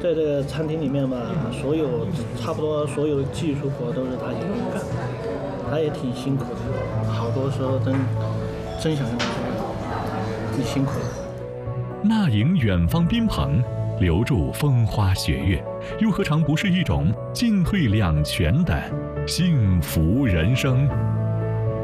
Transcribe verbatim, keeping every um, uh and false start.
在这个餐厅里面嘛，所有差不多所有的技术活都是他一个人干，他也挺辛苦的，好多时候真真想跟他说，你辛苦了。 那迎远方宾朋，留住风花雪月，又何尝不是一种进退两全的幸福人生？